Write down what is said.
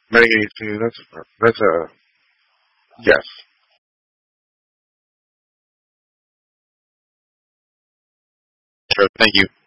May 18th. That's a yes. Sure. Thank you.